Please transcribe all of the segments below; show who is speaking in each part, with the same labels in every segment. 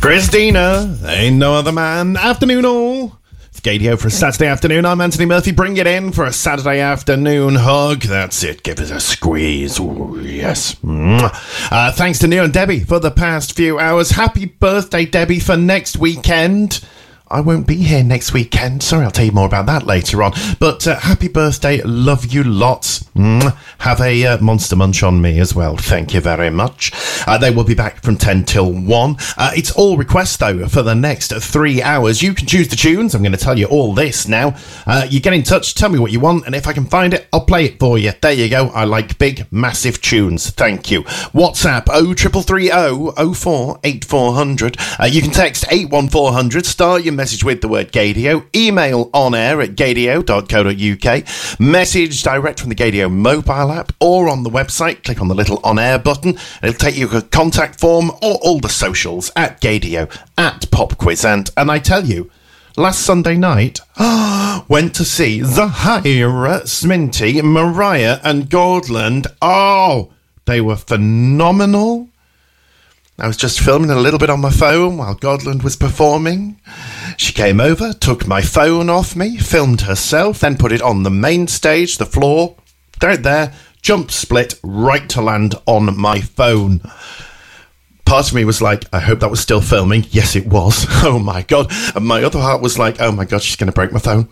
Speaker 1: Christina, ain't no other man. Afternoon all. It's Gadio for a Saturday afternoon. I'm Anthony Murphy. Bring it in for a Saturday afternoon hug. That's it. Give us a squeeze. Ooh, yes. Thanks to Neil and Debbie for the past few hours. Happy birthday, Debbie, for next weekend. I won't be here next weekend. Sorry, I'll tell you more about that later on. But happy birthday. Love you lots. Have a Monster Munch on me as well. Thank you very much. They will be back from 10 till 1. It's all requests, though, for the next 3 hours. You can choose the tunes. I'm going to tell you all this now. You get in touch, tell me what you want, and if I can find it, I'll play it for you. There you go. I like big, massive tunes. Thank you. WhatsApp 0330 04 8400. You can text 81400. Start your message with the word Gadio. Email onair@gadio.co.uk. Message direct from the Gadio mobile app or on the website. Click on the little on air button and it'll take you to a contact form or all the socials at Gadio, at PopQuizant. And I tell you, last Sunday night, went to see Zahira, Sminty, Mariah and Gordland. Oh, they were phenomenal. I was just filming a little bit on my phone while Godland was performing. She came over, took my phone off me, filmed herself, then put it on the main stage, the floor, there, jump split, right to land on my phone. Part of me was like, I hope that was still filming. Yes, it was. Oh my God. And my other heart was like, oh my God, she's going to break my phone.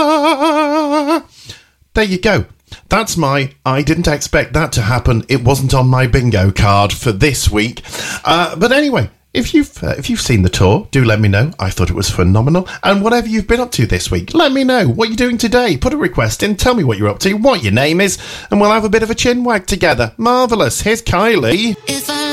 Speaker 1: There you go. That's I didn't expect that to happen. It wasn't on my bingo card for this week. But anyway, if you've seen the tour, do let me know. I thought it was phenomenal. And whatever you've been up to this week, let me know what you're doing today. Put a request in, tell me what you're up to, what your name is, and we'll have a bit of a chin wag together. Marvellous. Here's Kylie.